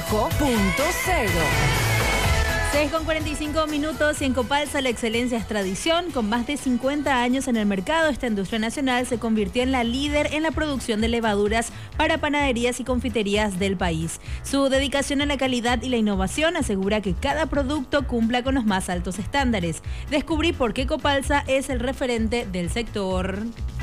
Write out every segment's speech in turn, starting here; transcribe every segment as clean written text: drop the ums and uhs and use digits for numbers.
5.0. 6:45 y en Copalsa la excelencia es tradición. Con más de 50 años en el mercado, esta industria nacional se convirtió en la líder en la producción de levaduras para panaderías y confiterías del país. Su dedicación a la calidad y la innovación asegura que cada producto cumpla con los más altos estándares. Descubrí por qué Copalsa es el referente del sector.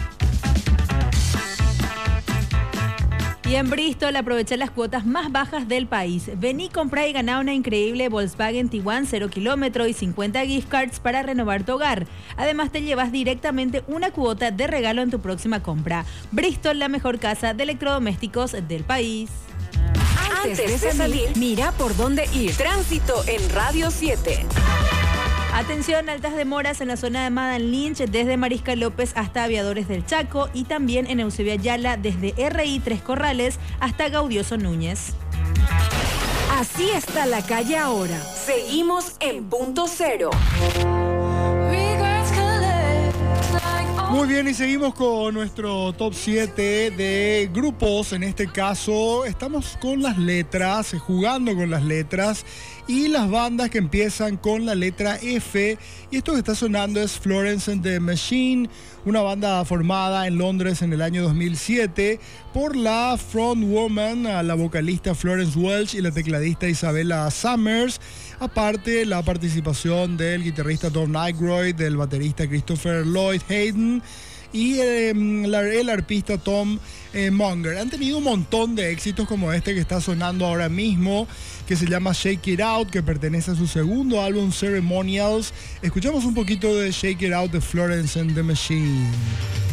Y en Bristol aprovecha las cuotas más bajas del país. Vení, comprá y ganá una increíble Volkswagen Tiguan 0 kilómetro y 50 gift cards para renovar tu hogar. Además te llevas directamente una cuota de regalo en tu próxima compra. Bristol, la mejor casa de electrodomésticos del país. Antes de salir, mira por dónde ir. Tránsito en Radio 7. Atención, altas demoras en la zona de Madame Lynch desde Mariscal López hasta Aviadores del Chaco y también en Eusebio Ayala desde RI Tres Corrales hasta Gaudioso Núñez. Así está la calle ahora. Seguimos en punto cero. Muy bien, y seguimos con nuestro top 7 de grupos. En este caso estamos con las letras, jugando con las letras y las bandas que empiezan con la letra F. Y esto que está sonando es Florence and the Machine, una banda formada en Londres en el año 2007 por la frontwoman, la vocalista Florence Welch y la tecladista Isabella Summers. Aparte, la participación del guitarrista Tom Aykroyd, del baterista Christopher Lloyd Hayden y el arpista Tom Munger. Han tenido un montón de éxitos como este que está sonando ahora mismo, que se llama Shake It Out, que pertenece a su segundo álbum Ceremonials. Escuchamos un poquito de Shake It Out de Florence and the Machine.